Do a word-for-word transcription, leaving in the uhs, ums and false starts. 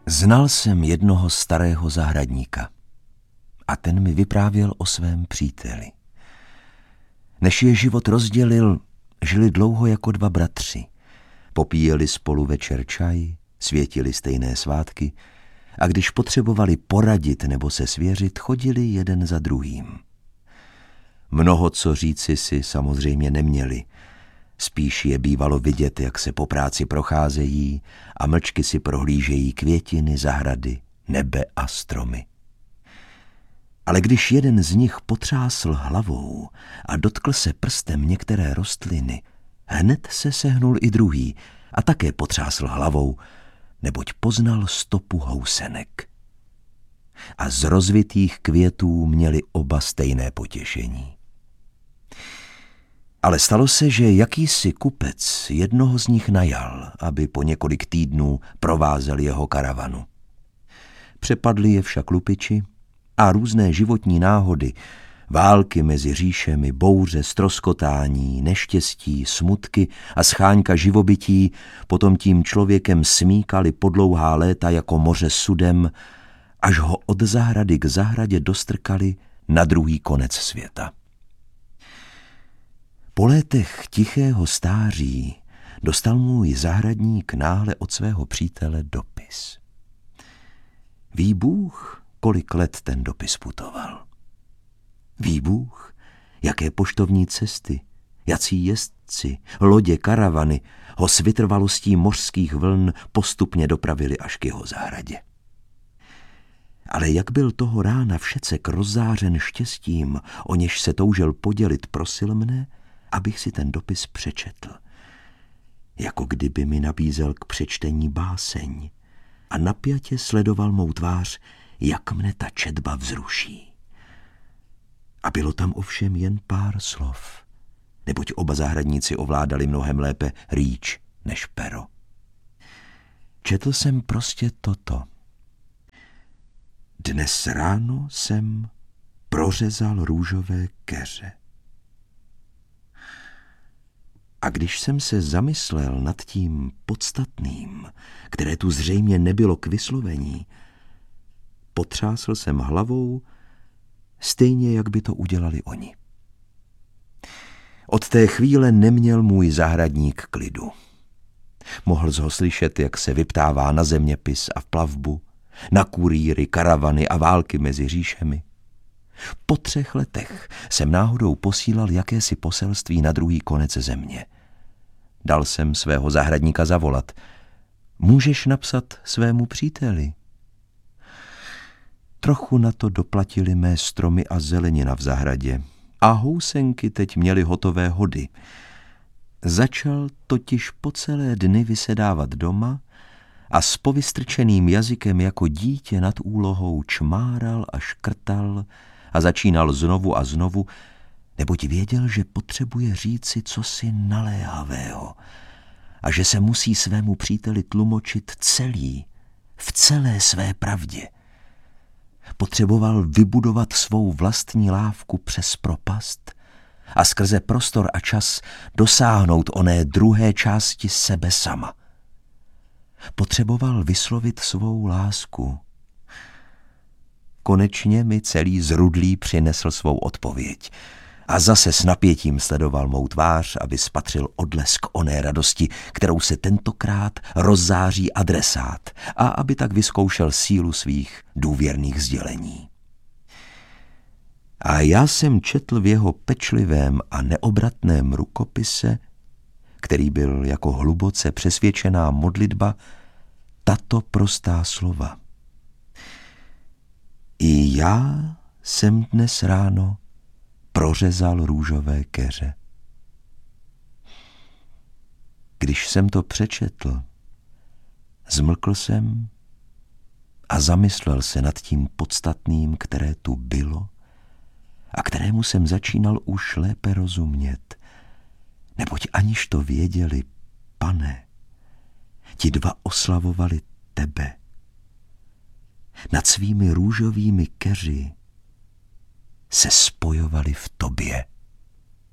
Znal jsem jednoho starého zahradníka a ten mi vyprávěl o svém příteli. Než je život rozdělil, žili dlouho jako dva bratři. Popíjeli spolu večer čaj, světili stejné svátky a když potřebovali poradit nebo se svěřit, chodili jeden za druhým. Mnoho co říci si samozřejmě neměli. Spíš je bývalo vidět, jak se po práci procházejí a mlčky si prohlížejí květiny, zahrady, nebe a stromy. Ale když jeden z nich potřásl hlavou a dotkl se prstem některé rostliny, hned se sehnul i druhý a také potřásl hlavou, neboť poznal stopu housenek. A z rozvitých květů měli oba stejné potěšení. Ale stalo se, že jakýsi kupec jednoho z nich najal, aby po několik týdnů provázel jeho karavanu. Přepadli je však lupiči a různé životní náhody, války mezi říšemi, bouře, ztroskotání, neštěstí, smutky a scháňka živobytí potom tím člověkem smíkali po dlouhá léta jako moře sudem, až ho od zahrady k zahradě dostrkali na druhý konec světa. Po létech tichého stáří dostal můj zahradník náhle od svého přítele dopis. Ví Bůh, kolik let ten dopis putoval. Ví Bůh, jaké poštovní cesty, jací jezdci, lodě, karavany ho s vytrvalostí mořských vln postupně dopravili až k jeho zahradě. Ale jak byl toho rána všecek rozzářen štěstím, o něž se toužil podělit, prosil mne, abych si ten dopis přečetl. Jako kdyby mi nabízel k přečtení báseň a napjatě sledoval mou tvář, jak mne ta četba vzruší. A bylo tam ovšem jen pár slov, neboť oba zahradníci ovládali mnohem lépe rýč než pero. Četl jsem prostě toto. Dnes ráno jsem prořezal růžové keře. A když jsem se zamyslel nad tím podstatným, které tu zřejmě nebylo k vyslovení, potřásl jsem hlavou, stejně jak by to udělali oni. Od té chvíle neměl můj zahradník klidu. Mohl z ho slyšet, jak se vyptává na zeměpis a v plavbu, na kurýry, karavany a války mezi říšemi. Po třech letech jsem náhodou posílal jakési poselství na druhý konec země. Dal jsem svého zahradníka zavolat. Můžeš napsat svému příteli? Trochu na to doplatili mé stromy a zelenina v zahradě a housenky teď měly hotové hody. Začal totiž po celé dny vysedávat doma a s povystrčeným jazykem jako dítě nad úlohou čmáral a škrtal a začínal znovu a znovu, neboť věděl, že potřebuje říci cosi naléhavého a že se musí svému příteli tlumočit celý, v celé své pravdě. Potřeboval vybudovat svou vlastní lávku přes propast a skrze prostor a čas dosáhnout oné druhé části sebe sama. Potřeboval vyslovit svou lásku. Konečně mi celý zrudlý přinesl svou odpověď a zase s napětím sledoval mou tvář, aby spatřil odlesk oné radosti, kterou se tentokrát rozzáří adresát a aby tak vyzkoušel sílu svých důvěrných sdělení. A já jsem četl v jeho pečlivém a neobratném rukopise, který byl jako hluboce přesvědčená modlitba, tato prostá slova. I já jsem dnes ráno prořezal růžové keře. Když jsem to přečetl, zmlkl jsem a zamyslel se nad tím podstatným, které tu bylo a kterému jsem začínal už lépe rozumět, neboť aniž to věděli, Pane, ti dva oslavovali tebe. Nad svými růžovými keři se spojovali v tobě.